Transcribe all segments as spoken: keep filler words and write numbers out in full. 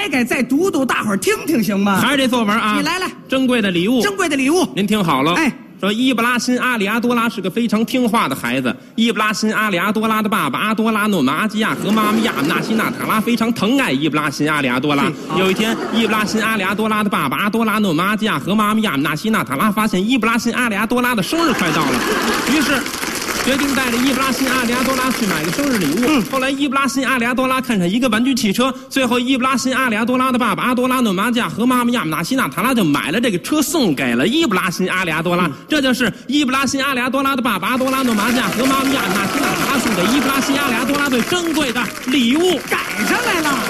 该该再读读，大伙儿听听行吗？ 还是这作文啊！ 你来来， 珍贵的礼物， 珍贵的礼物， 您听好了。 哎， 说伊布拉辛阿里阿多拉是个非常听话的孩子。伊布拉辛阿里阿多拉的爸爸阿多拉诺马阿基亚和妈妈亚纳西纳塔拉非常疼爱伊布拉辛阿里阿多拉。有一天，伊布拉辛阿里阿多拉的爸爸阿多拉诺马阿基亚和妈妈亚纳西纳塔拉发现伊布拉辛阿里阿多拉的生日快到了，于是决定带着伊布拉辛阿里阿多拉去买个生日礼物。嗯、后来伊布拉辛阿里阿多拉看上一个玩具汽车，最后伊布拉辛阿里阿多拉的爸爸阿多拉诺马加和妈妈亚姆纳西纳塔拉就买了这个车送给了伊布拉辛阿里阿多拉。嗯、这就是伊布拉辛阿里阿多拉的爸爸阿多拉诺马加和妈妈亚姆纳西纳塔拉送给伊布拉辛阿里阿多拉最珍贵的礼物。 改上来了。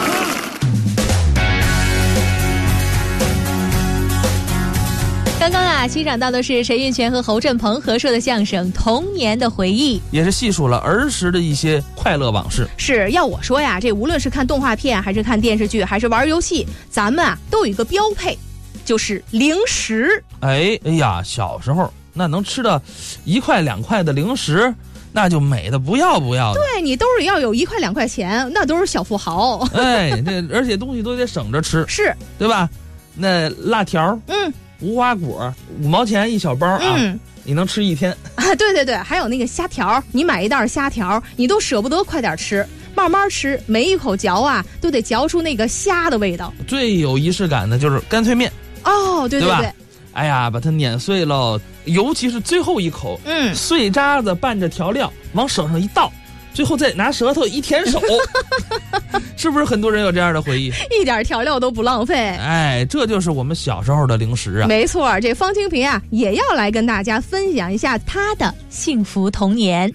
刚刚啊，欣赏到的是陈印泉和侯振鹏合说的相声《童年的回忆》， 也是细数了儿时的一些快乐往事。 是要我说呀，这无论是看动画片，还是看电视剧，还是玩游戏，咱们啊都有一个标配，就是零食。 哎哎呀，小时候那能吃到一块两块的零食，那就美的不要不要的。 对，你兜里要有一块两块钱，那都是小富豪。 哎，这而且东西都得省着吃， 是， 对吧？那辣条， 嗯。 无花果五毛钱一小包啊，嗯、你能吃一天啊！对对对，还有那个虾条，你买一袋虾条，你都舍不得快点吃，慢慢吃，每一口嚼啊，都得嚼出那个虾的味道。 最有仪式感的就是干脆面哦，对对 对, 对， 哎呀，把它碾碎了，尤其是最后一口， 嗯， 碎渣子拌着调料往手上一倒。最后再拿舌头一舔手，是不是很多人有这样的回忆？ 一点调料都不浪费。 哎，这就是我们小时候的零食啊！ 没错，这方清平啊也要来跟大家分享一下他的幸福童年。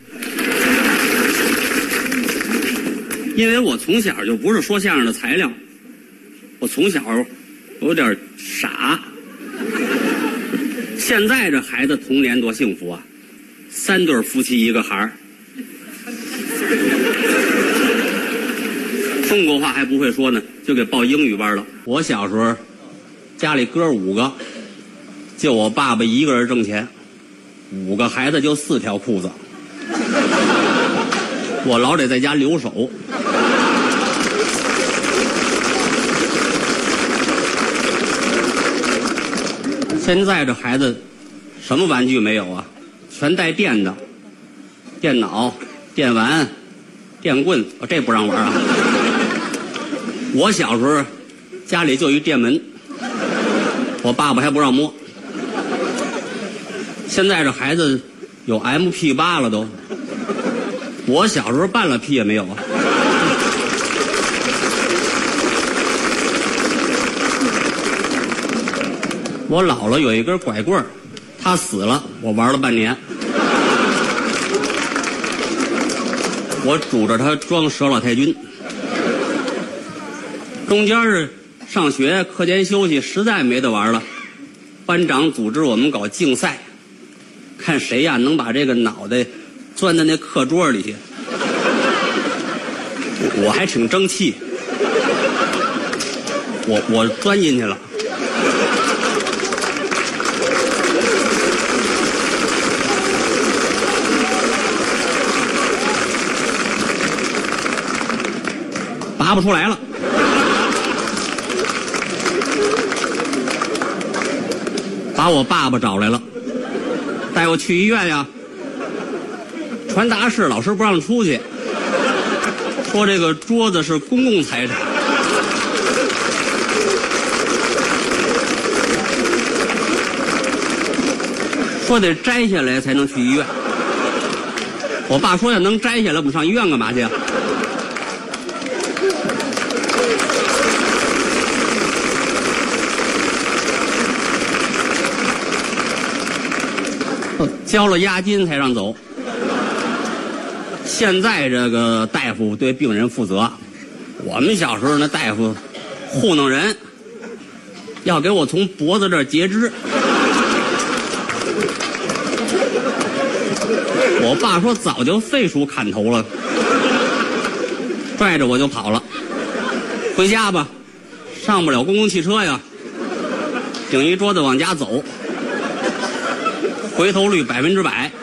因为我从小就不是说相声的材料，我从小有点傻。现在这孩子童年多幸福啊！三对夫妻一个孩儿。中国话还不会说呢，就给报英语班了。我小时候家里哥五个，就我爸爸一个人挣钱，五个孩子就四条裤子，我老得在家留守。现在这孩子什么玩具没有啊？全带电的，电脑、电玩、电棍，哦，这不让玩啊。我小时候家里就一电门，我爸爸还不让摸。现在这孩子有 M P 八 了都，我小时候半了屁也没有啊。我姥姥有一根拐棍儿，她死了，我玩了半年。我拄着它装佘老太君。中间是上学课间休息，实在没得玩了，班长组织我们搞竞赛，看谁呀能把这个脑袋钻在那课桌里去。我还挺争气，我我钻进去了。拔不出来了。把我爸爸找来了，带我去医院呀。传达室老师不让出去，说这个桌子是公共财产。说得摘下来才能去医院。我爸说要能摘下来，我们上医院干嘛去啊？交了押金才让走。现在这个大夫对病人负责，我们小时候那大夫糊弄人，要给我从脖子这儿截肢。我爸说早就废除砍头了，拽着我就跑了。回家吧，上不了公共汽车呀，顶一桌子往家走。回头率百分之百。